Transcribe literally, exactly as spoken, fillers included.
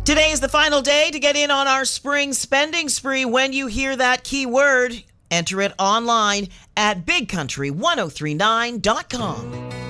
Today is the final day to get in on our spring spending spree. When you hear that keyword, enter it online at big country ten thirty-nine dot com.